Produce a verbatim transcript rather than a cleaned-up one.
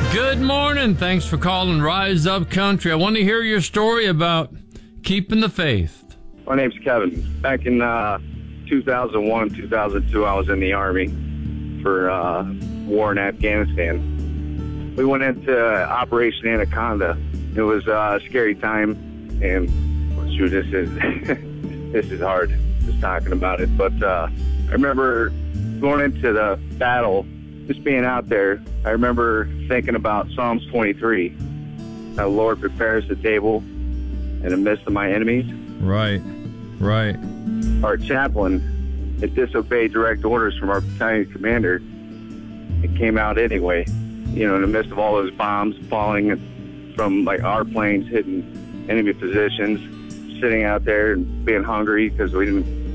Good morning. Thanks for calling Rise Up Country. I want to hear your story about keeping the faith. My name's Kevin. Back in uh, two thousand one, two thousand two, I was in the Army for uh, war in Afghanistan. We went into Operation Anaconda. It was uh, a scary time, and shoot, this is this is hard just talking about it. But uh, I remember going into the battle, just being out there. I remember thinking about Psalms twenty-three. The Lord prepares the table in the midst of my enemies. Right, right. Our chaplain had disobeyed direct orders from our battalion commander. It came out anyway, you know, in the midst of all those bombs falling from like our planes hitting enemy positions, sitting out there and being hungry because we didn't